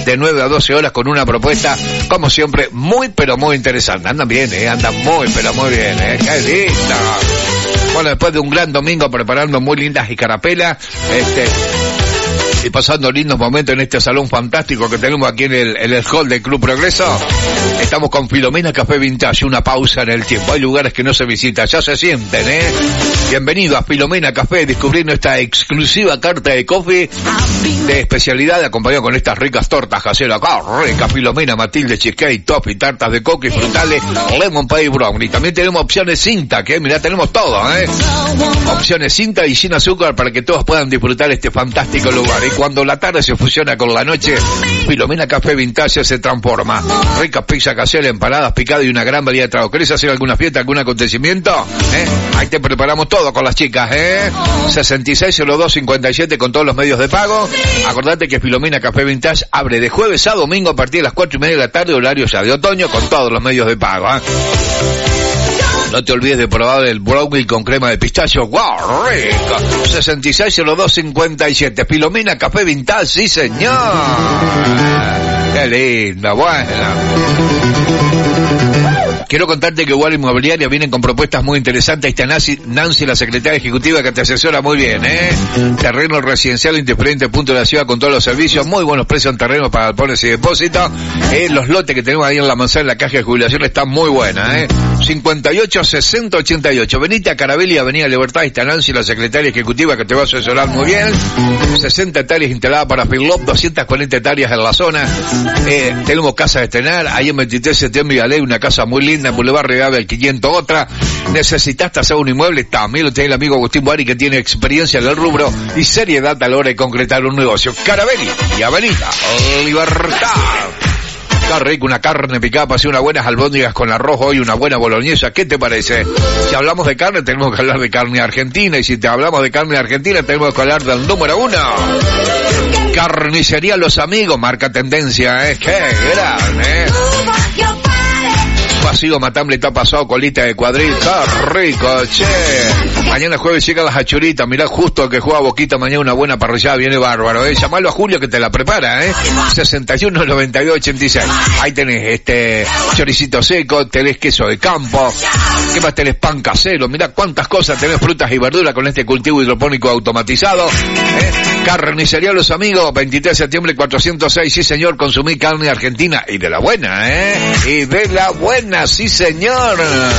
de 9 a 12 horas con una propuesta, como siempre, muy pero muy interesante. Andan bien, andan muy pero muy bien, qué lindo. Bueno, después de un gran domingo preparando muy lindas escarapelas, y pasando lindos momentos en este salón fantástico que tenemos aquí en el hall del Club Progreso, estamos con Filomena Café Vintage, una pausa en el tiempo. Hay lugares que no se visitan, ya se sienten, Bienvenido a Filomena Café, descubrir nuestra exclusiva carta de coffee de especialidad, acompañado con estas ricas tortas caseras, rica Filomena, Matilde, cheesecake, toffee, tartas de coco y frutales, lemon pie brownie. También tenemos opciones cinta, que mirá, tenemos todo, opciones cinta y sin azúcar para que todos puedan disfrutar este fantástico lugar. Y cuando la tarde se fusiona con la noche, Filomena Café Vintage se transforma. Ricas pizza casera, empanadas picadas y una gran variedad de tragos. ¿Querés hacer alguna fiesta, algún acontecimiento? Ahí te preparamos todo con las chicas, 660257 con todos los medios de pago. Acordate que Filomena Café Vintage abre de jueves a domingo a partir de las 4:30 de la tarde, horario ya de otoño, con todos los medios de pago, No te olvides de probar el brownie con crema de pistacho. ¡Wow! ¡Rico! 660257. Filomena Café Vintage, sí señor. ¡Qué lindo! Bueno. Quiero contarte que Wall Inmobiliaria vienen con propuestas muy interesantes. Ahí está Nancy, la secretaria ejecutiva, que te asesora muy bien, Terreno residencial en diferentes puntos de la ciudad con todos los servicios. Muy buenos precios en terreno para galpones y depósitos. Los lotes que tenemos ahí en la manzana, en la caja de jubilación, están muy buenas, 58 60 88. Venite a Carabelli, Avenida Libertad. Ahí está Nancy, la secretaria ejecutiva, que te va a asesorar muy bien. 60 hectáreas instaladas para Finlop, 240 hectáreas en la zona. Tenemos casa de estrenar. Ahí en 23 de septiembre y Aley, una casa muy linda. En Boulevard Rivadavia, el 500 otra. ¿Necesitaste hacer un inmueble? También lo tiene el amigo Agustín Buari, que tiene experiencia en el rubro y seriedad a la hora de concretar un negocio. Carabelli y Avenida Libertad. Qué rico, una carne picada para hacer unas buenas albóndigas con arroz hoy, una buena boloñesa. ¿Qué te parece? Si hablamos de carne, tenemos que hablar de carne argentina. Y si te hablamos de carne argentina, tenemos que hablar del número 1. Carnicería Los Amigos, marca tendencia, ¡Qué grande, Vacío matambre, está pasado, colita de cuadril, ¡qué rico, che! Mañana jueves llegan las achuritas, mirá, justo que juega Boquita mañana una buena parrillada, viene bárbaro, Llamalo a Julio que te la prepara, 61 92 86. Ahí tenés choricito seco, tenés queso de campo, ¿qué más tenés? Pan casero, mirá cuántas cosas, tenés frutas y verduras con este cultivo hidropónico automatizado, Carnicería Los Amigos, 23 de septiembre 406, sí señor, consumí carne argentina y de la buena, y de la buena. Sí, señor.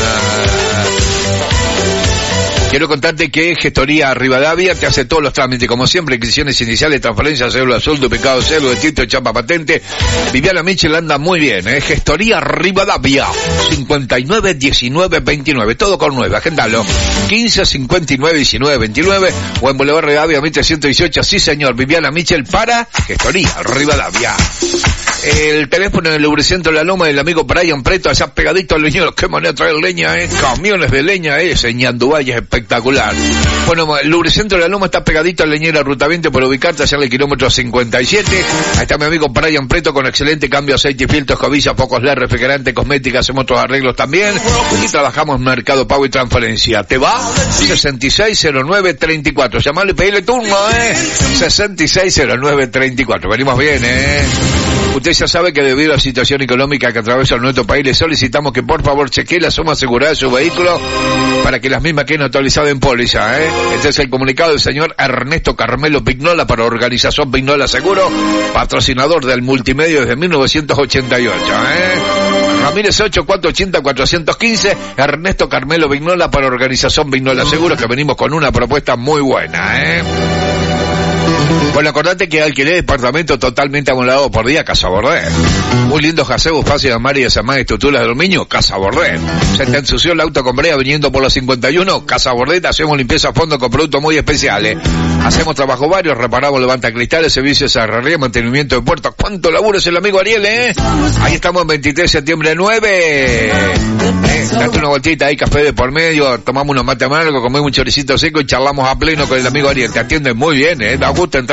Quiero contarte que Gestoría Rivadavia te hace todos los trámites, como siempre, inscripciones iniciales, transferencias, cédula azul, duplicado, cédula de título, chapa patente. Viviana Michel anda muy bien, Gestoría Rivadavia, 59 19 29, todo con 9, agendalo, 15 59 19 29, o en Boulevard Rivadavia 1318, sí señor, Viviana Michel para Gestoría Rivadavia. El teléfono en el lubricentro de la Loma del amigo Brian Preto, allá pegadito al leñero. Qué manera de traer leña, camiones de leña, Ñandubay es espectacular. Bueno, el lubricentro de la Loma está pegadito al leñero Ruta 20 por ubicarte allá en el kilómetro 57. Ahí está mi amigo Brian Preto con excelente cambio, aceite y filtros, escobillas, focos LED, refrigerante, cosmética, hacemos otros arreglos también. Y trabajamos en Mercado Pago y Transferencia. ¿Te va? 660934. Llamale y pedile turno, 660934. Venimos bien, Usted ya sabe que debido a la situación económica que atraviesa nuestro país, le solicitamos que por favor chequee la suma asegurada de su vehículo para que las mismas queden actualizadas en póliza, Este es el comunicado del señor Ernesto Carmelo Pignola para Organización Pignola Seguro, patrocinador del multimedio desde 1988, Ramírez 8480-415, Ernesto Carmelo Pignola para Organización Pignola Seguro, que venimos con una propuesta muy buena, Bueno, acordate que alquilé departamento totalmente amolado por día, Casa Bordet. Muy lindo gazebo, fácil de amar y desarmar estructuras de aluminio, Casa Bordet. Se te ensució el auto con brea viniendo por los 51, Casa Bordet, hacemos limpieza a fondo con productos muy especiales. Hacemos trabajo varios, reparamos levantacristales, servicios de herrería, mantenimiento de puertas. ¿Cuánto laburo es el amigo Ariel, Ahí estamos en 23 de septiembre 9. Date una vueltita ahí, café de por medio, tomamos unos mate amargos, comemos un choricito seco y charlamos a pleno con el amigo Ariel. Te atienden muy bien, da gusto entrar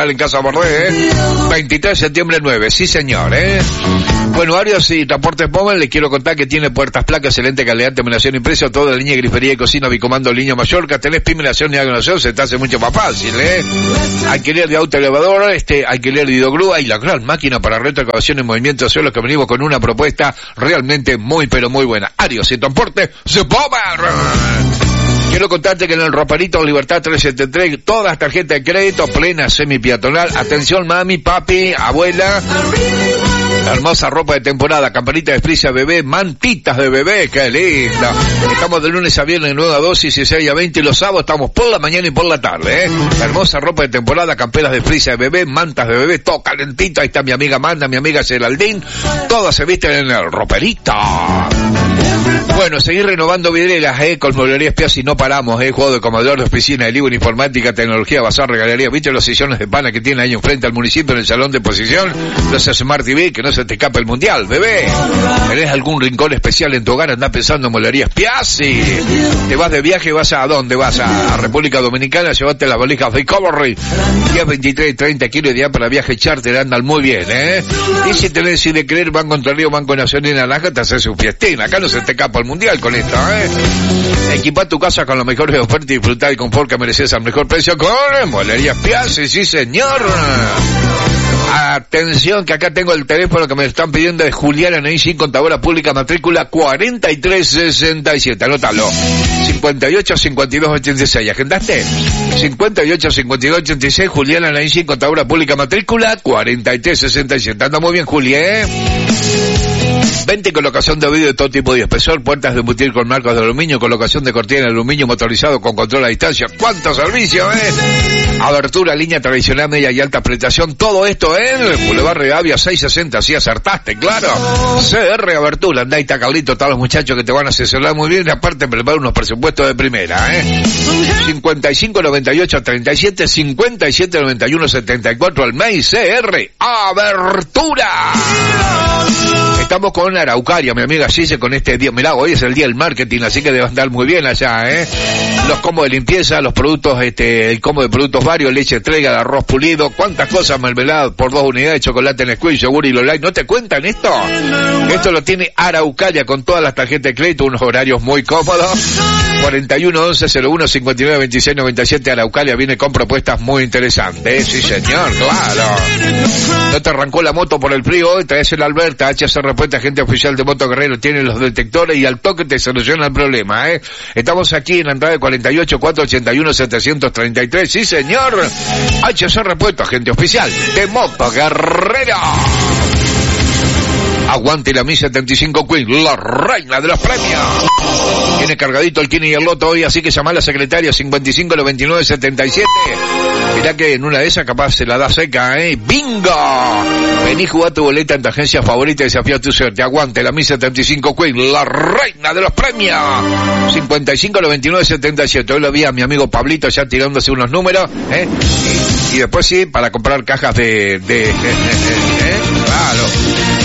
Nacional en Casa Bordé, 23 de septiembre 9, sí señor, Bueno, Arios y Transportes Móvil, les quiero contar que tiene puertas, placas, excelente calidad, terminación y precio, toda la línea de grifería y cocina, Bicomando, Línea Mallorca, tenés piminación y agregación, se te hace mucho más fácil, Alquiler de auto elevador, alquiler de hidrogrúa y la gran máquina para retroexcavación en movimiento de suelo, que venimos con una propuesta realmente muy pero muy buena. Arios y Transportes Móvil. Quiero contarte que en el Roperito Libertad 373, todas las tarjetas de crédito, plena, semi-peatonal. Atención mami, papi, abuela. Hermosa ropa de temporada, campanita de Fricia bebé, mantitas de bebé, qué linda. Estamos de lunes a viernes, 9 a 12 y 16 a 20, y los sábados estamos por la mañana y por la tarde, Hermosa ropa de temporada, camperas de Fricia bebé, mantas de bebé, todo calentito. Ahí está mi amiga Amanda, mi amiga Geraldine. Todas se visten en el Roperito. Bueno, seguir renovando vidrieras, con Mueblerías Piazzi no paramos, juego de comedor, de oficina, de libro, informática, tecnología, bazar, regalería. ¿Viste los sillones de pana que tiene ahí enfrente al municipio en el salón de exposición? Los Smart TV, que no se te escape el mundial, bebé. ¿Tenés algún rincón especial en tu hogar? Andá pensando en Mueblerías Piazzi. Te vas de viaje, ¿vas a dónde? Vas a República Dominicana, llévate las valijas Discovery. 10, 23 y 30 kilos de para viaje charter, andan muy bien, Y si tenés si de creer Banco Entre Ríos, Banco Nacional y Naranja, te haces un fiestín. Acá no se te escapa el mundial con esto, Equipa tu casa con los mejores ofertas y disfrutar el confort que mereces al mejor precio con Mueblerías Piazzi, sí señor. Atención, que acá tengo el teléfono que me están pidiendo de Juliana Neisín, contadora pública, matrícula 4367. Anótalo. 585286. ¿Agendaste? 585286. Juliana Neisín, contadora pública, matrícula 4367. Anda muy bien, Juli, Venta y colocación de vidrio de todo tipo y espesor, puertas de embutir con marcos de aluminio, colocación de cortina de aluminio motorizado con control a distancia. ¡Cuánto servicio, Abertura, línea tradicional, media y alta prestación. Todo esto en Boulevard Rivadavia 660, si acertaste, claro. CR Abertura, andá y Carlito, todos los muchachos que te van a asesorar muy bien, y aparte prepara unos presupuestos de primera, 559837, 579174, al mail CR Abertura. Estamos con Araucaria, mi amiga Gise, con este día. Mirá, hoy es el día del marketing, así que debe andar muy bien allá, Los combos de limpieza, los productos, el combo de productos varios, leche entrega, el arroz pulido, cuántas cosas, mermelada por 2 unidades, chocolate Nesquik, yogur y Lolay. ¿No te cuentan esto? Esto lo tiene Araucaria con todas las tarjetas de crédito, unos horarios muy cómodos. 4111-01-5926-97, Araucaria viene con propuestas muy interesantes. Sí, señor, claro. ¿No te arrancó la moto por el frío? Hoy traes el Alberta, HC Repuesta, agente oficial de Moto Guerrero, tiene los detectores y al toque te soluciona el problema, Estamos aquí en la entrada de 48-481-733, sí señor. HC Repuesta, agente oficial de Moto Guerrero. Aguante la Mi 75 Queen, la reina de los premios. Tiene cargadito el Kini y el Loto hoy, así que llama a la secretaria 559977. Mirá que en una de esas capaz se la da seca, ¡Bingo! Vení, jugá tu boleta en tu agencia favorita y desafía tu suerte. Aguante la Mi 75 Queen, la reina de los premios. 559977. Hoy lo vi a mi amigo Pablito ya tirándose unos números, y después sí, para comprar cajas de claro.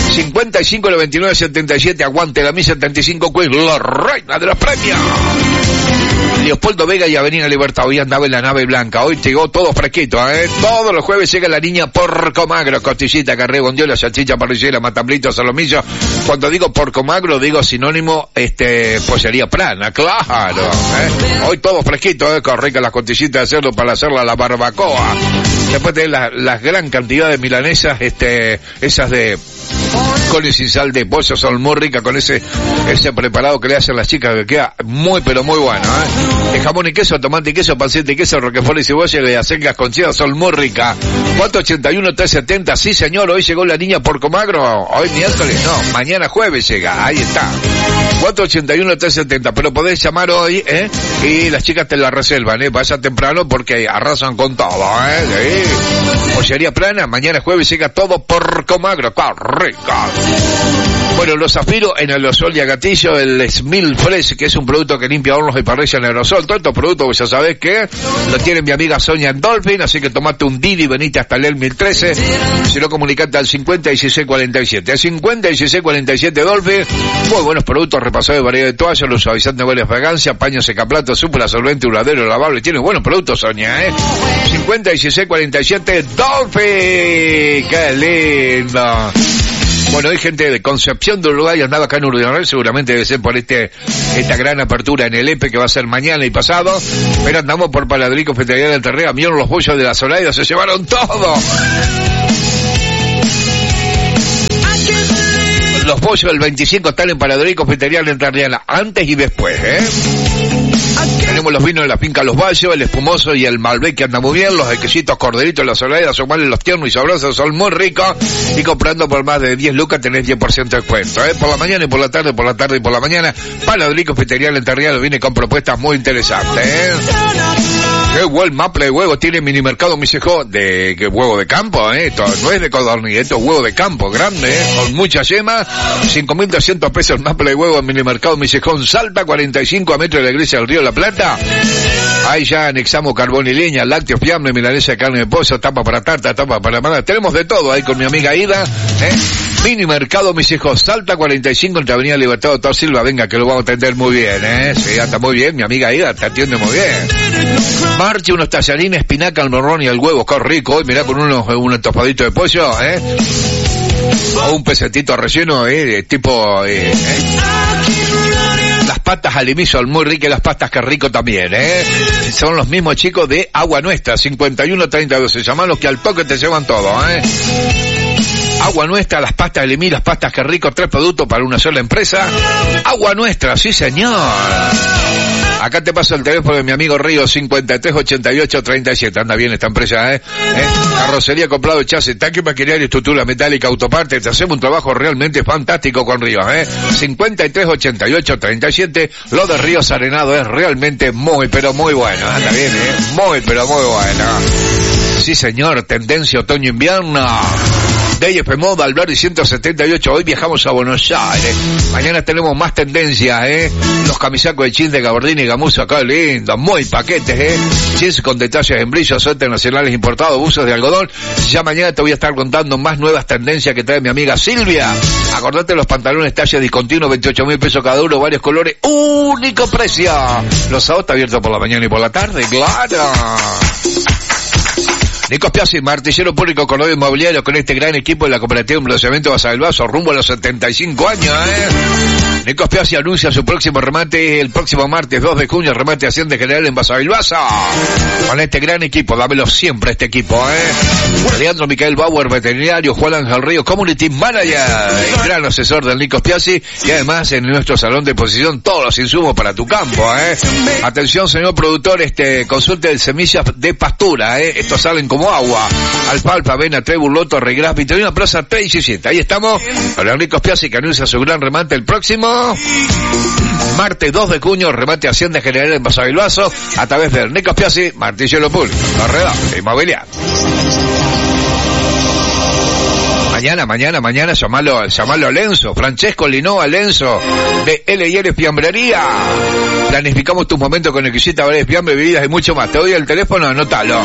559977, aguante la Mi 75 Queen, la reina de los premios. Leopoldo Vega y Avenida Libertad, hoy andaba en la nave blanca, hoy llegó todo fresquito, Todos los jueves llega la niña Porco Magro, costillita, carré, bondiola, salchicha, parrillera, matambrito, solomillo. Cuando digo Porco Magro, digo sinónimo, pollería Prana, claro, Hoy todo fresquito, con ricas las costillitas de cerdo para hacerla la barbacoa. Después tenés la gran cantidad de milanesas, esas de con y sin sal de pollo, son muy ricas con ese preparado que le hacen las chicas, que queda muy pero muy bueno, de jamón y queso, tomate y queso, panceta y queso, roquefort y cebolla, y acelgas con cheddar, son muy ricas. 481-370, sí señor, hoy llegó la niña Porco Magro, hoy miércoles, no, mañana jueves llega, ahí está. 481-370, pero podés llamar hoy, y las chicas te la reservan, vaya temprano porque arrasan con todo, sí. Pollería Plana, mañana jueves llega todo Porco Magro, rico. Bueno, los Zafiro en aerosol y a gatillo, el Smil Fresh, que es un producto que limpia hornos y parrilla en aerosol. Todos estos productos, ya sabés que lo tiene mi amiga Sonia en Dolphin, así que tomate un Didi, venite hasta el 1013. Si no, comunicate al 501647. Al 501647 Dolphin. Muy buenos productos, repasados de variedad de toallas, los suavizantes de buena fragancia, paños secaplatos, súper solvente, duradero, lavable. Tiene buenos productos, Sonia, 501647 Dolphin. ¡Qué lindo! Bueno, hay gente de Concepción de Uruguay, andaba acá en Uruguay, seguramente debe ser por esta gran apertura en el EPE que va a ser mañana y pasado, pero andamos por Paladrico Feteraria del Terrea, vieron los bollos de la Zoraida, se llevaron todo. Los pollos del 25 están en Paladrico Feteraria del Terrea, antes y después, Tenemos los vinos de la finca Los Valles, el espumoso y el Malbec que anda muy bien, los exquisitos corderitos, las Zoraida, son males, los tiernos y sabrosos, son muy ricos, y comprando por más de 10 lucas tenés 10% de descuento, Por la mañana y por la tarde, por la tarde y por la mañana, Paladrico Feteraria del Terrea viene con propuestas muy interesantes, Qué buen maple de huevo tiene Mini Mercado Misejo, de huevo de campo, Esto no es de codorniz, esto es huevo de campo, grande, con mucha yema, 5.200 pesos el maple de huevo en Mini Mercado Misejón, Salta, 45 a metros de la iglesia del Río de la Plata. Ahí ya anexamos carbón y leña, lácteos, fiambre, milanesa de carne de pollo, tapa para tarta, tapa para manada. Tenemos de todo ahí con mi amiga Ida, Mini Mercado Misejón, Salta, 45 entre Avenida Libertad Doctor Silva. Venga, que lo vamos a atender muy bien, Sí, anda muy bien, mi amiga Ida te atiende muy bien. Marche unos tallarines, espinaca, el morrón y el huevo, qué rico. Hoy mirá con un estofadito de pollo, o un pesetito relleno, tipo, Las patas al inicio, muy ricas, las pastas que rico también, Son los mismos chicos de Agua Nuestra, 5132, llamalos que al toque te llevan todo, Agua Nuestra, las pastas de Limí, las pastas que rico, 3 productos para una sola empresa. Agua Nuestra, sí señor. Acá te paso el teléfono de mi amigo Río, 538837. Anda bien esta empresa, Carrocería, comprado, chasis, tanque, maquinaria, estructura metálica, autopartes. Te hacemos un trabajo realmente fantástico con Río, 538837. Lo de Ríos Arenado es realmente muy, pero muy bueno. Anda bien, muy, pero muy bueno. Sí señor, tendencia otoño-invierno. DF Moda, Alberdi 178, hoy viajamos a Buenos Aires, mañana tenemos más tendencias, los camisacos de jeans de gabardina y gamuza, acá lindo, muy paquetes, jeans con detalles en brillo, suéteres nacionales importados, buzos de algodón. Ya mañana te voy a estar contando más nuevas tendencias que trae mi amiga Silvia. Acordate los pantalones talla discontinuo, 28.000 pesos cada uno, varios colores, único precio. Los sábados está abierto por la mañana y por la tarde, claro. Nico Piazzi, martillero público Corredor Inmobiliario, con este gran equipo de la cooperativa Emplazamiento Basa del Vaso, rumbo a los 75 años, Nico Piazzi anuncia su próximo remate el próximo martes 2 de junio, remate de Hacienda General en Basa del Vaso. Con este gran equipo, dámelo siempre este equipo, Leandro Micael Bauer, veterinario, Juan Ángel Río, Community Manager, gran asesor del Nico Piazzi, y además en nuestro salón de exposición todos los insumos para tu campo, Atención, señor productor, consulte de semillas de pastura, estos salen como agua, alfalfa, avena, trébol, loto, regras, vitamina, plaza 317. Ahí estamos con Enrico Piazzi, que anuncia su gran remate el próximo martes 2 de junio, remate Hacienda General en Basa del Vaso, a través de Enrico Piazzi, martillero público, corredor inmobiliario. Mañana, llamalo a Lenzo, Francesco Linoa Lenzo, de L&L Fiambrería. Planificamos tus momentos con exquisita variedad de fiambre, bebidas y mucho más. Te doy el teléfono, anótalo.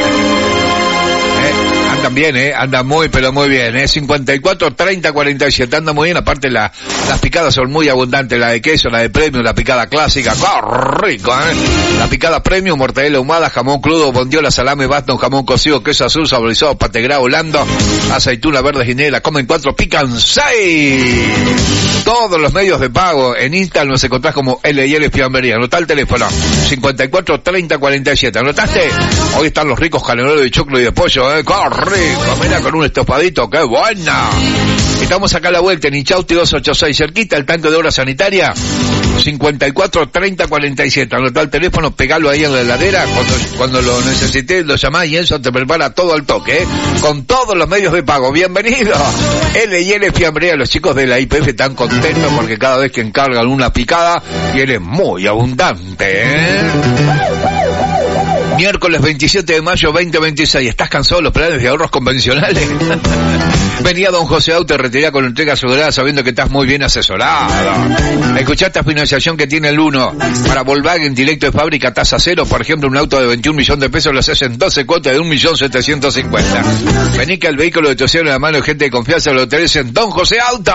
Andan bien, andan muy, pero muy bien, 54 30 47, anda muy bien. Aparte las picadas son muy abundantes, la de queso, la de premium, la picada clásica, ¡qué rico, La picada premium, mortadela ahumada, jamón crudo, bondiola, salame, bastón, jamón cocido, queso azul, saborizado, pategrado, holando, aceituna verde, ginebra, comen 4, pican 6. Todos los medios de pago, en Insta nos encontrás como L&L Fiambrería. Anotá el teléfono, 54 30 47, ¿anotaste? Hoy están los ricos canelones de choclo y de pollo, ¡qué rico! Mira, con un estopadito, ¡qué buena! Estamos acá a la vuelta en Inchausti 286, cerquita el tanque de obra sanitaria, 54 30 47. Anotá el teléfono, pegalo ahí en la heladera, cuando lo necesites lo llamás y eso te prepara todo al toque, con todos los medios de pago. Bienvenido. L&L Fiambrería, los chicos de la IPF están contentos porque cada vez que encargan una picada viene muy abundante, Miércoles 27 de mayo 2026. ¿Estás cansado de los planes de ahorros convencionales? Venía Don José Auto, retirá con entrega asegurada sabiendo que estás muy bien asesorado. Escuchá esta financiación que tiene el 1 para Volkswagen directo de fábrica, tasa cero. Por ejemplo, un auto de 21 millones de pesos lo haces en 12 cuotas de 1.750.000. Vení que el vehículo de tu cielo en la mano de gente de confianza lo tenés en Don José Auto.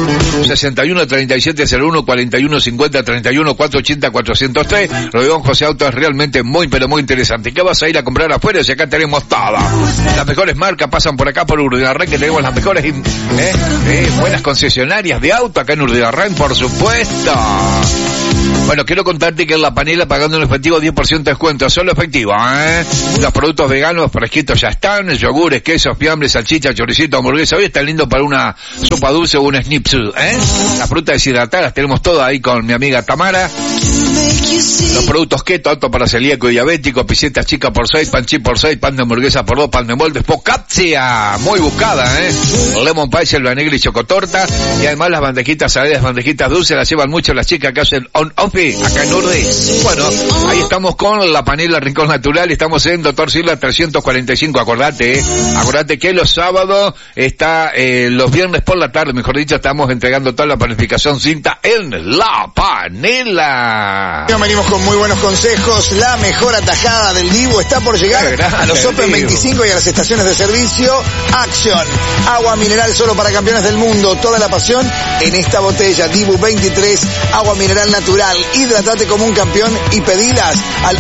61 37 01 41 50 31 480 403. Lo de Don José Auto es realmente muy pero muy interesante. ¿Qué vas a ir a comprar afuera si acá tenemos todo? Las mejores marcas pasan por acá por Urdiarren, que tenemos las mejores buenas concesionarias de auto acá en Urdiarren, por supuesto. Bueno, quiero contarte que en La Panela pagando en efectivo 10% de descuento, solo efectivo, Los productos veganos fresquitos ya están, yogures, quesos, fiambres, salchicha, choricito, hamburguesa. Hoy está lindo para una sopa dulce o un schnitzel, Las frutas deshidratadas tenemos todo ahí con mi amiga Tamara. Los productos keto, apto para celíaco y diabético, pisetas chicas por 6, pan chip por 6, pan de hamburguesa por 2, pan de molde, focaccia, muy buscada, Lemon pie, selva negra y chocotorta. Y además las bandejitas saladas, bandejitas dulces, las llevan mucho las chicas que hacen on-office acá en Urdi. Bueno, ahí estamos con La Panela Rincón Natural, estamos en Doctor Silva 345, acordate que los sábados está, los viernes por la tarde, mejor dicho, estamos entregando toda la planificación cinta en La Panela. Venimos con muy buenos consejos. La mejor atajada del Dibu está por llegar a los Open 25 y a las estaciones de servicio. Action, agua mineral solo para campeones del mundo. Toda la pasión en esta botella. Dibu 23, agua mineral natural. Hidratate como un campeón y pedilas al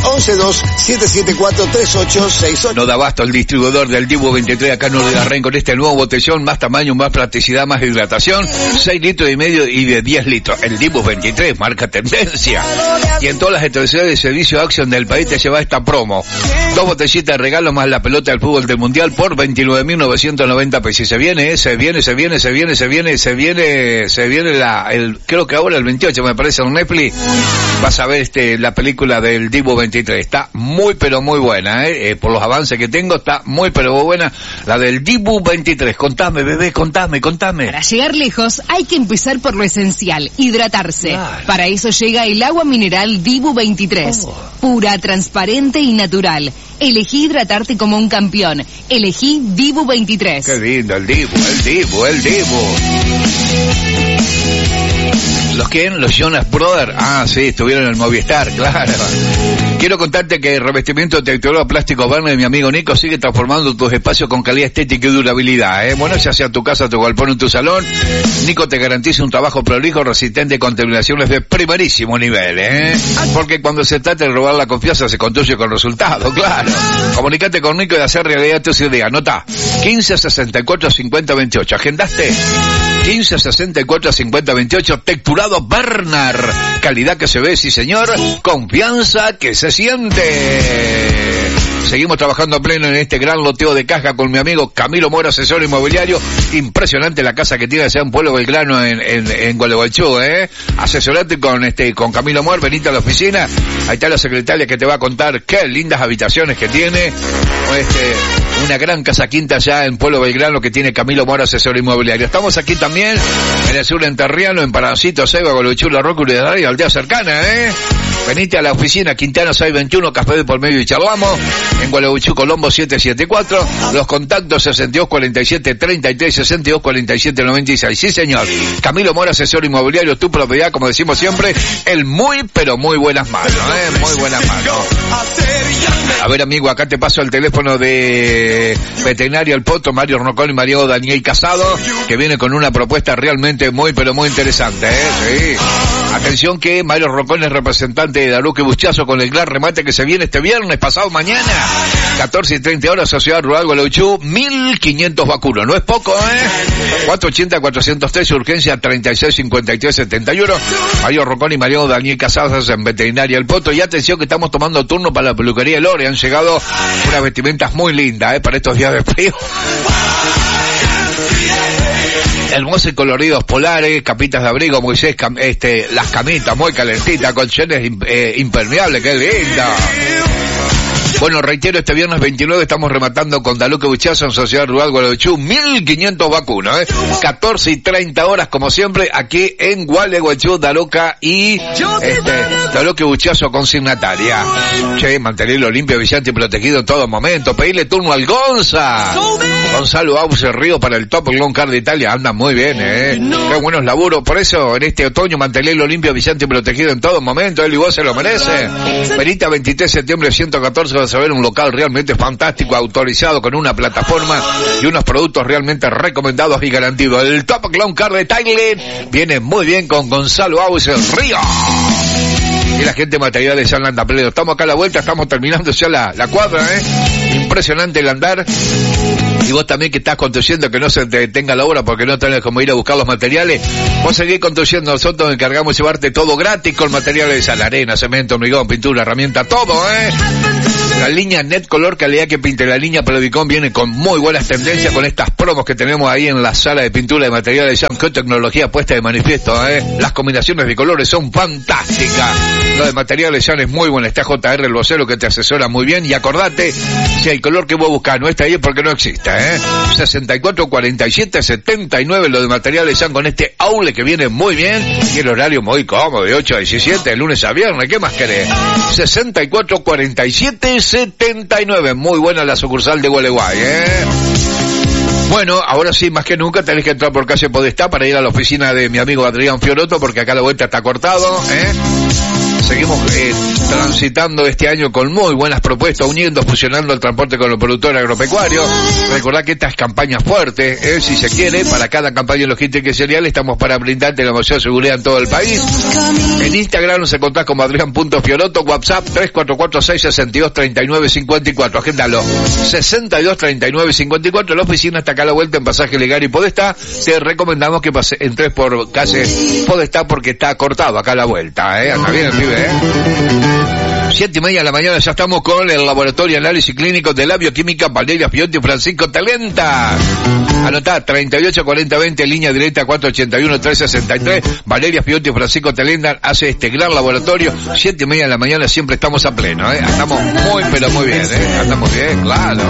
112-774-3868. No da abasto el distribuidor del Dibu 23 acá en Urdiarren con este nuevo botellón, más tamaño, más practicidad, más hidratación, 6 litros y medio y de 10 litros. El Dibu 23 marca tendencia. Y en todas las estaciones de servicio Action del país te lleva esta promo. 2 botellitas de regalo más la pelota del fútbol del mundial por 29.990 pesos. Y se viene creo que ahora el 28 me parece en Netflix. Vas a ver la película del Dibu 23. Está muy pero muy buena, por los avances que tengo, está muy pero muy buena la del Dibu 23. Contame, bebé, contame. Para llegar lejos hay que empezar por lo esencial, hidratarse. Claro. Para eso llega el agua mineral Dibu 23. Pura, transparente y natural. Elegí hidratarte como un campeón. Elegí Dibu 23. Qué lindo el Dibu. ¿Los quién? ¿Los Jonas Brothers? Ah, sí, estuvieron en el Movistar, claro. Quiero contarte que el revestimiento de textura plástico verde de mi amigo Nico sigue transformando tus espacios con calidad estética y durabilidad, Bueno, ya sea tu casa, tu galpón o tu salón, Nico te garantiza un trabajo prolijo, resistente con terminaciones de primerísimo nivel, Porque cuando se trata de robar la confianza se construye con resultados, claro. Comunicate con Nico y hacer realidad tus ideas. Anota, 15 64 50 28. ¿Agendaste? 15 64 50 28. Texturado Bernard. Calidad que se ve, sí señor. Confianza que se siente. Seguimos trabajando a pleno en este gran loteo de caja con mi amigo Camilo Mora, asesor inmobiliario. Impresionante la casa que tiene allá en Pueblo Belgrano en Gualeguaychú, Asesorate con Camilo Mora, venite a la oficina. Ahí está la secretaria que te va a contar qué lindas habitaciones que tiene. Una gran casa quinta allá en Pueblo Belgrano que tiene Camilo Mora, asesor inmobiliario. Estamos aquí también en el sur entrerriano, en Parancito, Ceiba, Gualeguaychú, La Roca, y aldea cercana, Venite a la oficina Quintana 621, Café de por medio y charlamos. En Gualeguaychú, Colombo 774. Los contactos 624733, 624796. Sí, señor. Camilo Mora, asesor inmobiliario, tu propiedad, como decimos siempre, el muy, pero muy buenas manos, Muy buenas manos. A ver, amigo, acá te paso el teléfono de Veterinario El Poto, Mario Rocón y Mario Daniel Casado, que viene con una propuesta realmente muy, pero muy interesante, Sí. Atención que Mario Rocón es representante de Daruque Buchazo con el gran remate que se viene este viernes, pasado mañana, 14:30 Sociedad Rural Gualeguaychú, 1.500 vacunos. No es poco, 480-403, urgencia 3653-71. Mario Rocón y Mario Daniel Casadas en Veterinaria El Poto. Y atención que estamos tomando turno para la peluquería Lore. Han llegado unas vestimentas muy lindas, para estos días de frío. Hermosos y coloridos polares, capitas de abrigo, Moisés, las camitas muy calentitas, colchones impermeables, qué lindo. Bueno, reitero, este viernes 29 estamos rematando con Daluque Buchazo en Sociedad Rural Gualeguaychú, 1500 vacunas, 14 y 30 horas, como siempre, aquí en Gualeguaychú, Daluca y Daluque Buchazo consignataria. Che, mantenerlo limpio, brillante y protegido en todo momento. Pedirle turno al Gonzalo Auser Río para el Top Long Car de Italia. Anda muy bien, Qué buenos laburos. Por eso, en este otoño, mantenerlo limpio, brillante y protegido en todo momento. Él y vos se lo merece. Venite a 23 de septiembre 114 vas a ver un local realmente fantástico, autorizado, con una plataforma y unos productos realmente recomendados y garantidos. El Top Long Car de Thailand viene muy bien con Gonzalo Auser Río. Y la gente de Materiales San Landapledo. Estamos acá a la vuelta, estamos terminando ya la cuadra, Impresionante el andar. Y vos también que estás construyendo, que no se te detenga la obra porque no tenés como ir a buscar los materiales. Vos seguís construyendo, nosotros nos encargamos de llevarte todo gratis con materiales de sal, arena, cemento, hormigón, pintura, herramienta, todo, La línea Net Color, calidad que pinte. La línea Pelodicón viene con muy buenas tendencias con estas promos que tenemos ahí en la sala de pintura de materiales. Qué tecnología puesta de manifiesto, Las combinaciones de colores son fantásticas. Lo de materiales ya es muy bueno. Está JR el vocero que te asesora muy bien. Y acordate, si el color que vos buscás no está ahí es porque no existe, 64, 47, 79, lo de materiales ya con este aule que viene muy bien. Y el horario muy cómodo, de 8 a 17, de lunes a viernes. ¿Qué más querés? 64, 47, 79. Muy buena la sucursal de Gualeguay, Bueno, ahora sí, más que nunca tenés que entrar por calle Podestá para ir a la oficina de mi amigo Adrián Fioroto, porque acá la vuelta está cortado, Seguimos transitando este año con muy buenas propuestas, uniendo, fusionando el transporte con el productor agropecuario. Recordá que esta es campaña fuerte, si se quiere, para cada campaña logística y cereal estamos para brindarte la mayor seguridad en todo el país. En Instagram nos encontrás como Adrián.Fioroto, WhatsApp 3446623954, agéndalo, 623954, la oficina está acá a la vuelta en Pasaje Legal y Podestá. Te recomendamos que entres por calle Podestá porque está cortado acá a la vuelta, anda bien el pibe, 7:30 de la mañana ya estamos con el laboratorio de análisis clínico de la bioquímica Valeria Piotti y Francisco Talenta. Anotá, 384020, línea directa 481-363. Valeria Piotti y Francisco Talenta hace este gran laboratorio. 7:30 de la mañana siempre estamos a pleno, Andamos muy, pero muy bien, Andamos bien, claro.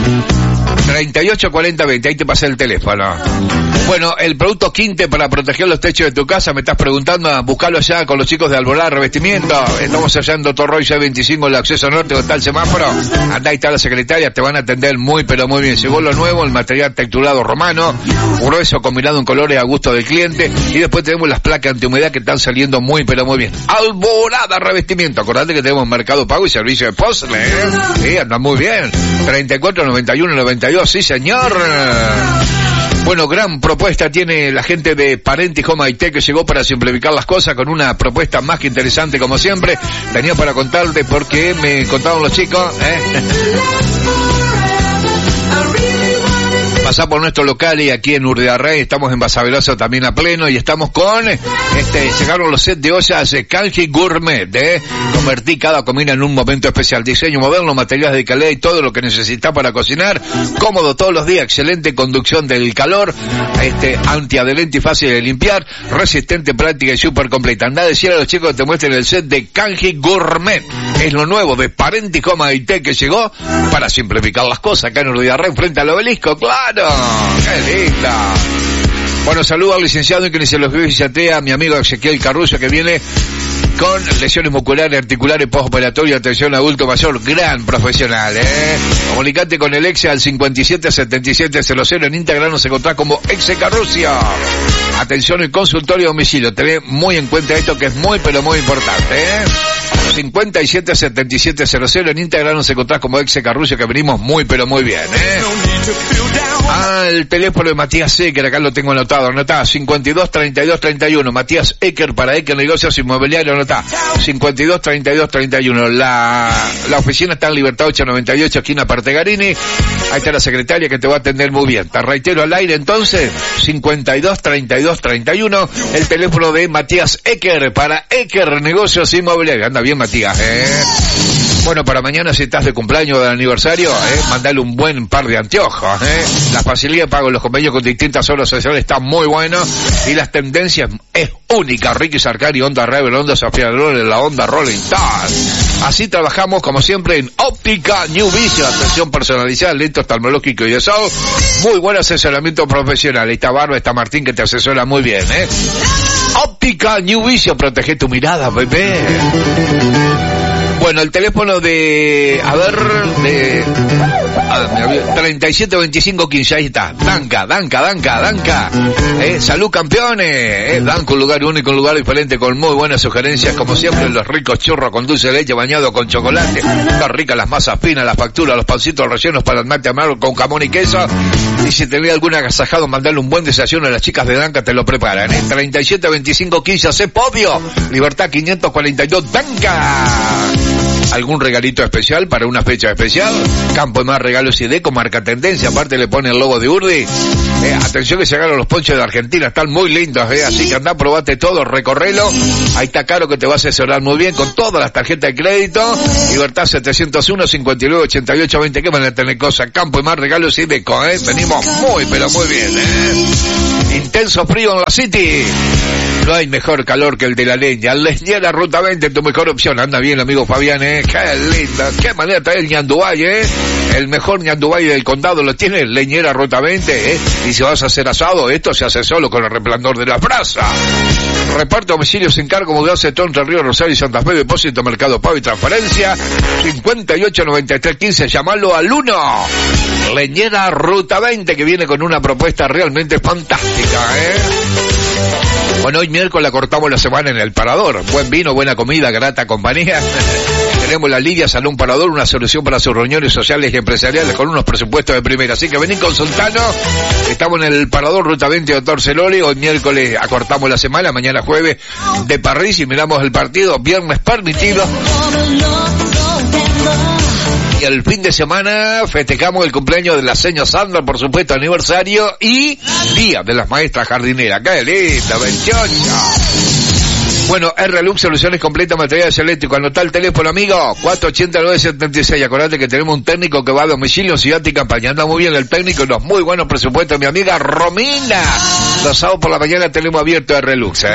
384020, ahí te pasa el teléfono. Bueno, el producto Quinte para proteger los techos de tu casa, me estás preguntando, buscalo allá con los chicos de Alborada Revestimiento. Estamos allá en Dr. Roy 25, el acceso norte, donde está el semáforo. Andá, ahí está la secretaria, te van a atender muy, pero muy bien. Llegó lo nuevo, el material texturado romano, grueso combinado en colores a gusto del cliente. Y después tenemos las placas antihumedad que están saliendo muy, pero muy bien. Alborada Revestimiento, acordate que tenemos Mercado Pago y servicio de postre, Sí, anda muy bien. 349192, sí señor. Bueno, gran propuesta tiene la gente de Parenti Home IT, que llegó para simplificar las cosas con una propuesta más que interesante como siempre. Tenía para contarte porque me contaron los chicos, Pasá por nuestro local y aquí en Urdiarrey estamos en Basaveloso también a pleno y estamos con, llegaron los sets de ollas Kanji Gourmet, Convertí cada comida en un momento especial. Diseño moderno, materiales de calidad y todo lo que necesitas para cocinar. Cómodo todos los días, excelente conducción del calor, antiadherente y fácil de limpiar, resistente, práctica y súper completa. Andá a decir a los chicos que te muestren el set de Kanji Gourmet. Es lo nuevo de Parenti Home IT que llegó para simplificar las cosas acá en Urdiarrey frente al obelisco, claro. ¡Qué linda! Bueno, saludo al licenciado en kinesiología y fisiatría, mi amigo Ezequiel Carruso, que viene con lesiones musculares, articulares, postoperatorio, atención adulto mayor, gran profesional, Comunicate con el Exe al 577700, en Instagram nos encontrás como Exe Carrucio. Atención y consultorio a domicilio, tenés muy en cuenta esto que es muy, pero muy importante, 577700, en Instagram nos encontrás como Exe Carrucio, que venimos muy, pero muy bien, el teléfono de Matías Ecker, acá lo tengo anotado, 523231, Matías Ecker para Ecker Negocios Inmobiliarios, anotá, 523231, la oficina está en Libertad 898, esquina Partegarini, ahí está la secretaria que te va a atender muy bien. Te reitero al aire entonces, 523231, el teléfono de Matías Ecker para Ecker Negocios Inmobiliarios. Anda bien, Matías, Bueno, para mañana, si estás de cumpleaños o de aniversario, mandale un buen par de anteojos, La facilidad de pago en los convenios con distintas obras sociales está muy bueno y las tendencias es única. Ricky Sarkari, Honda Rebel, Honda Sofía Loren, la Honda Rolling Stone. Así trabajamos como siempre en Óptica New Vision, atención personalizada, lente oftalmológico y de sol, muy buen asesoramiento profesional. Está Barba, está Martín que te asesora muy bien, Óptica New Vision, protege tu mirada, bebé. Bueno, el teléfono de 372515, ahí está. Danca. Salud campeones. Danca, un lugar único, un lugar diferente con muy buenas sugerencias, como siempre, los ricos churros con dulce de leche bañado con chocolate. Están ricas las masas finas, las facturas, los pancitos rellenos para el mate amargo con jamón y queso. Y si tenés algún agasajado, mandale un buen desayuno a las chicas de Danca, te lo preparan. 372515, Sepovio, Libertad 542, Danca. ¿Algún regalito especial para una fecha especial? Campo de Mar Regalos y Deco, marca tendencia, aparte le pone el logo de Urdi. Atención que se agarran los ponches de Argentina, están muy lindos, así que andá, probate todo, recorrelo. Ahí está Caro que te va a asesorar muy bien con todas las tarjetas de crédito. Libertad 701 59 88 20, que van a tener cosas. Campo de Mar Regalos y Deco, venimos muy pero muy bien, Intenso frío en la City. No hay mejor calor que el de la leña. Leñera Ruta 20, tu mejor opción. Anda bien, amigo Fabián, Qué lindo. Qué manera trae el ñandubay, El mejor ñandubay del condado lo tiene Leñera Ruta 20, Y si vas a hacer asado, esto se hace solo con el resplandor de la brasa. Reparto domicilio sin cargo, mudanza de Entre Río, Rosario y Santa Fe, depósito, Mercado Pago y transferencia. 589315, llamalo al 1. Leñera Ruta 20, que viene con una propuesta realmente fantástica, Bueno, hoy miércoles la cortamos la semana en el Parador. Buen vino, buena comida, grata compañía. Tenemos la Lidia Salón Parador, una solución para sus reuniones sociales y empresariales con unos presupuestos de primera. Así que vení con Sultano. Estamos en el Parador, Ruta 20, Doctor Celori. Hoy miércoles acortamos la semana, mañana jueves de París y miramos el partido. Viernes permitido. Y el fin de semana festejamos el cumpleaños de la señora Sandra, por supuesto, aniversario y Día de las Maestras Jardineras. ¡Qué lindo, 28! Bueno, R-Lux, soluciones completas, materiales eléctricos. Anotá el teléfono, amigo, 489-76. Acordate que tenemos un técnico que va a domicilio, ciudad y campaña. Anda muy bien el técnico y los muy buenos presupuestos. Mi amiga Romina. Los sábados por la mañana tenemos abierto R-Lux,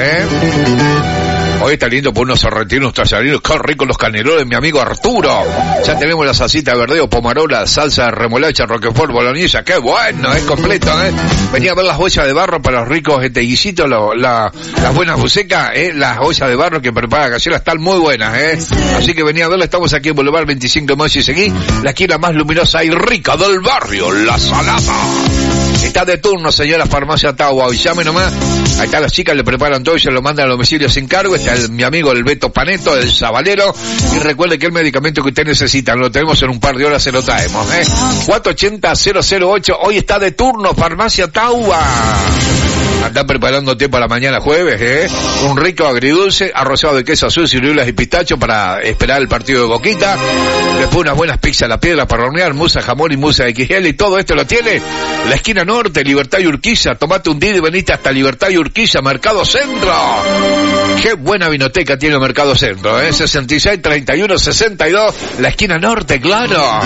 Hoy está lindo por unos sorrentinos, tallarines, qué rico los canelones, mi amigo Arturo. Ya tenemos la salsita de verdeo, pomarola, salsa de remolacha, roquefort, boloñesa, qué bueno, es completo, Venía a ver las ollas de barro para los ricos guisitos, las buenas bucecas, las ollas de barro que prepara Casera están muy buenas, Así que venía a verla, estamos aquí en Boulevard 25 de Mayo y seguí, la esquina más luminosa y rica del barrio, La Salada. Está de turno, señora Farmacia Taua, y llame nomás. Ahí están las chicas, le preparan todo y se lo mandan a domicilio sin cargo. Está mi amigo el Beto Paneto, el Zabalero. Y recuerde que el medicamento que usted necesita, lo tenemos en un par de horas, se lo traemos, 480-008. Hoy está de turno, Farmacia Taua. Andá preparándote para mañana jueves, Un rico agridulce, arrozado de queso azul, ciruelas y pistacho para esperar el partido de Boquita. Después unas buenas pizzas a la piedra para hornear, musa, jamón y musa de XL. Y todo esto lo tiene la esquina norte, Libertad y Urquiza. Tomate un día y venite hasta Libertad y Urquiza, Mercado Centro. Qué buena vinoteca tiene el Mercado Centro, 66 31 62, la esquina norte, claro.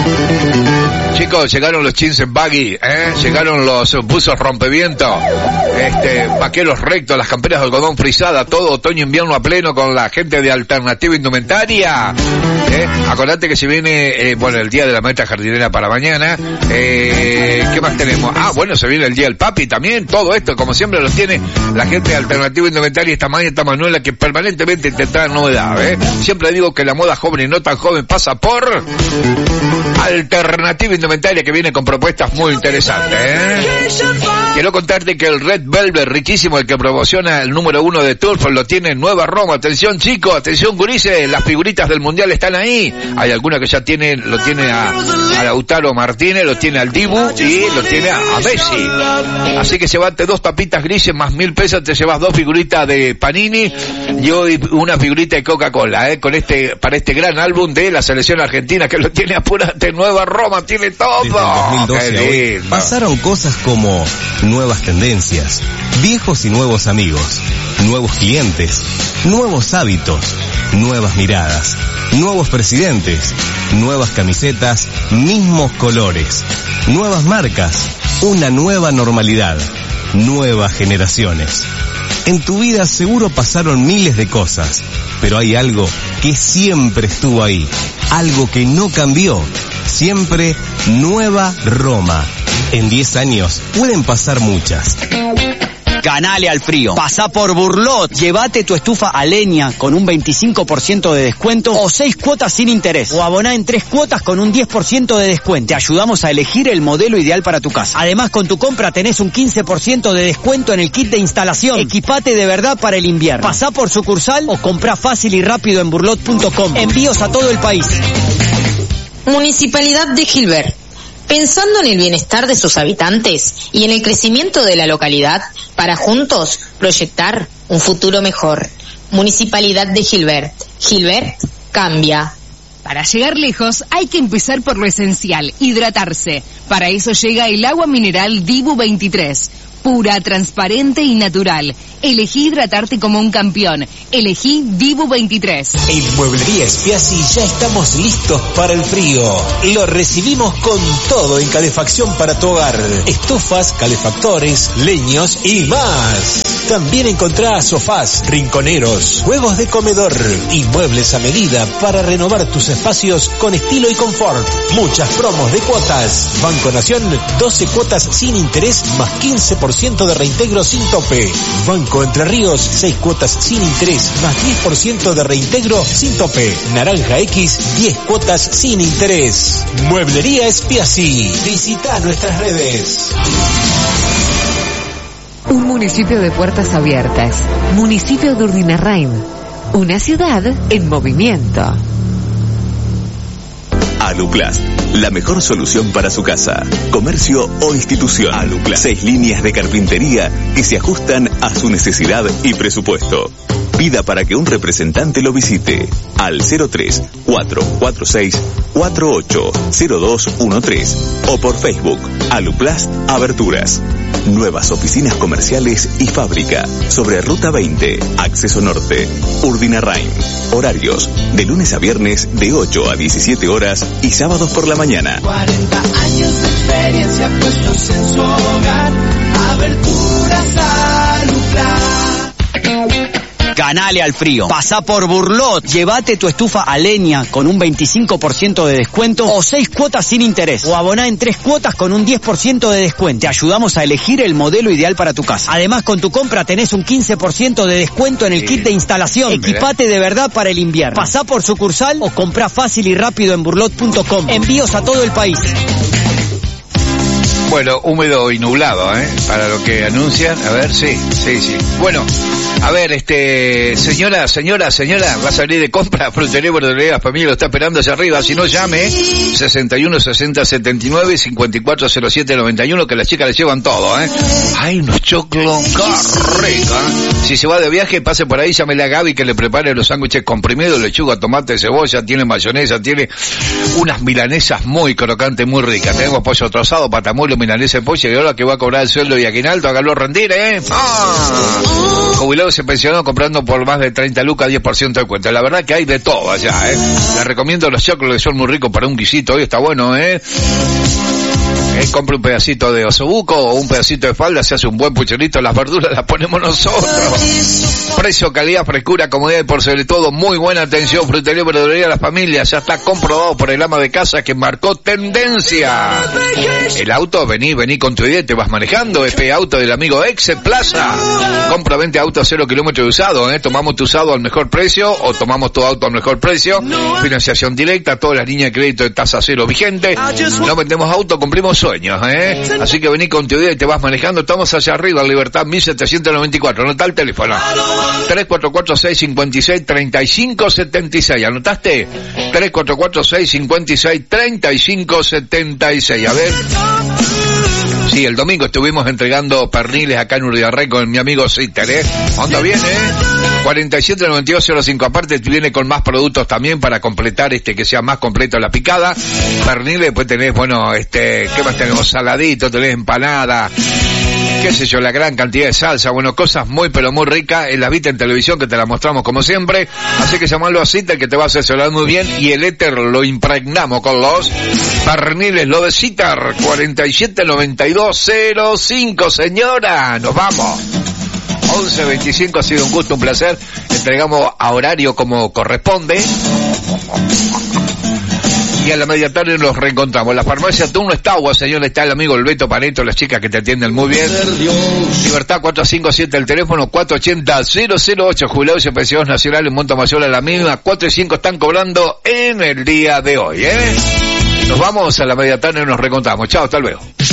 Chicos, llegaron los jeans en baggy, llegaron los buzos rompeviento, vaqueros rectos, las camperas de algodón frisada, todo otoño-invierno a pleno con la gente de Alternativa Indumentaria. Acordate que se viene, el Día de la Maestra Jardinera para mañana. ¿Qué más tenemos? Bueno, se viene el Día del Papi también. Todo esto, como siempre, lo tiene la gente de Alternativa Indumentaria. Esta Manuela, que permanentemente te trae novedad, Siempre digo que la moda joven y no tan joven pasa por Alternativa Indumentaria, que viene con propuestas muy interesantes, Quiero contarte que el Red Velvet, riquísimo, el que promociona el número 1 de Turf, lo tiene en Nueva Roma. Atención, chicos, atención, gurises, las figuritas del Mundial están ahí. Hay alguna que ya lo tiene a Lautaro Martínez, lo tiene al Dibu y lo tiene a Messi. Así que llevate 2 tapitas grises más 1.000 pesos, te llevas 2 figuritas de Panini y hoy una figurita de Coca-Cola, para este gran álbum de la selección argentina, que lo tiene, apurate, Nueva Roma, tiene todo. Desde 2012 a hoy, pasaron cosas como nuevas tendencias, viejos y nuevos amigos, nuevos clientes, nuevos hábitos, nuevas miradas, nuevos presidentes, nuevas camisetas, mismos colores, nuevas marcas, una nueva normalidad, nuevas generaciones. En tu vida seguro pasaron miles de cosas, pero hay algo que siempre estuvo ahí, algo que no cambió. Siempre Nueva Roma. En 10 años pueden pasar muchas. Ganale al frío. Pasá por Burlot. Llévate tu estufa a leña con un 25% de descuento o 6 cuotas sin interés. O aboná en 3 cuotas con un 10% de descuento. Te ayudamos a elegir el modelo ideal para tu casa. Además, con tu compra tenés un 15% de descuento en el kit de instalación. Equipate de verdad para el invierno. Pasá por sucursal o comprá fácil y rápido en burlot.com. Envíos a todo el país. Municipalidad de Gilbert. Pensando en el bienestar de sus habitantes y en el crecimiento de la localidad, para juntos proyectar un futuro mejor. Municipalidad de Gilbert. Gilbert cambia. Para llegar lejos hay que empezar por lo esencial, hidratarse. Para eso llega el agua mineral Dibu 23. Pura, transparente y natural. Elegí hidratarte como un campeón. Elegí Dibu 23. En Mueblería Spiazzi ya estamos listos para el frío. Lo recibimos con todo en calefacción para tu hogar. Estufas, calefactores, leños y más. También encontrás sofás, rinconeros, juegos de comedor y muebles a medida para renovar tus espacios con estilo y confort. Muchas promos de cuotas. Banco Nación, 12 cuotas sin interés más 15% de reintegro sin tope. Banco Entre Ríos, 6 cuotas sin interés más 10% de reintegro sin tope. Naranja X, 10 cuotas sin interés. Mueblería Spiazzi. Visita nuestras redes. Un municipio de puertas abiertas. Municipio de Urdinarrain. Una ciudad en movimiento. Aluplast, la mejor solución para su casa, comercio o institución. Aluplast, 6 líneas de carpintería que se ajustan a su necesidad y presupuesto. Pida para que un representante lo visite al 03-446-480213 o por Facebook Aluplast Aberturas. Nuevas oficinas comerciales y fábrica sobre Ruta 20, Acceso Norte, Urdinarrain. Horarios de lunes a viernes de 8 a 17 horas y sábados por la mañana. 40 años de experiencia puestos en su hogar. Aberturas Aluplast. Ganale al frío. Pasá por Burlot. Llévate tu estufa a leña con un 25% de descuento o 6 cuotas sin interés. O aboná en 3 cuotas con un 10% de descuento. Te ayudamos a elegir el modelo ideal para tu casa. Además, con tu compra tenés un 15% de descuento en el kit de instalación. Equipate de verdad para el invierno. Pasá por sucursal o comprá fácil y rápido en burlot.com. Envíos a todo el país. Bueno, húmedo y nublado, para lo que anuncian. A ver, sí. Bueno, a ver, señora, va a salir de compra, Frutería Verdulería, familia lo está esperando allá arriba. Si no, llame 61 60 79 54 07 91, que las chicas le llevan todo, Hay unos choclos, qué rico, Si se va de viaje, pase por ahí, llámele a Gaby que le prepare los sándwiches comprimidos, lechuga, tomate, cebolla, tiene mayonesa, tiene unas milanesas muy crocantes, muy ricas. Tenemos pollo trozado, patamuelo, milanesa de pollo, y ahora que va a cobrar el sueldo y aguinaldo, hágalo rendir, Jubilado se pensionó comprando por más de 30 lucas, 10% de cuenta. La verdad que hay de todo allá, Les recomiendo los choclos que son muy ricos para un guisito, hoy está bueno, compra un pedacito de osobuco o un pedacito de falda, se hace un buen pucherito, las verduras las ponemos nosotros. Precio, calidad, frescura, comodidad y por sobre todo muy buena atención. Frutería Verdulería a las familias, ya está comprobado por el ama de casa que marcó tendencia. El auto, vení con tu idea, te vas manejando, auto del amigo Exe Plaza. Compra 20 autos 0 kilómetros de usado, tomamos tu usado al mejor precio o tomamos tu auto al mejor precio. Financiación directa, todas las líneas de crédito de tasa cero vigente. No vendemos auto, cumplimos sueños, Así que vení con tu idea y te vas manejando. Estamos allá arriba, Libertad 1794. Anotá el teléfono. 344-656-3576. ¿Anotaste? 344-656-3576. A ver. Sí, el domingo estuvimos entregando perniles acá en Urdinarrain con mi amigo Sitter, Onda bien, 479205. Aparte viene con más productos también para completar que sea más completo la picada. Perniles, después tenés, ¿qué más tenemos? Saladito, tenés empanada, qué sé yo, la gran cantidad de salsa, cosas muy pero muy ricas. En la viste en televisión que te la mostramos como siempre. Así que llamarlo a Sitter que te va a asesorar muy bien y el éter lo impregnamos con los perniles, lo de Sitter. 479205, señora, nos vamos. 11:25. Ha sido un gusto, un placer. Entregamos a horario como corresponde. Y a la media tarde nos reencontramos. La farmacia Turno está agua, señor, está el amigo el Beto Paneto, las chicas que te atienden muy bien. Libertad 457, el teléfono 480-008, jubilados y pensiones nacionales, Monta Mayor a la misma, 4 y 5 están cobrando en el día de hoy, Nos vamos a la media tarde y nos reencontramos. Chao, hasta luego.